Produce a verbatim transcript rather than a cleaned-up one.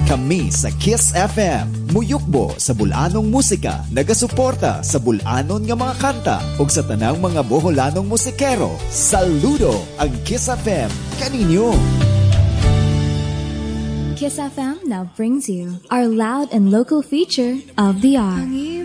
Kami sa Kiss F M, muyukbo sa bulanong musika, nagasuporta sa bulanon nga mga kanta ug sa tanang mga Boholanong musikero. Saludo ang Kiss F M kaninyo. Kiss F M now brings you our loud and local feature of the hour.